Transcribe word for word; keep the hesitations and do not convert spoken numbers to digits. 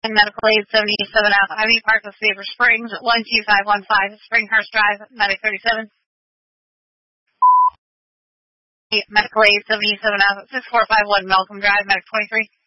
Medical Aid seventy-seven Alpha Ivy Park of Sabre Springs, one two five one five Springhurst Drive, Medic thirty-seven. Medical Aid seventy-seven Alpha six four five one Malcolm Drive, Medic twenty-three.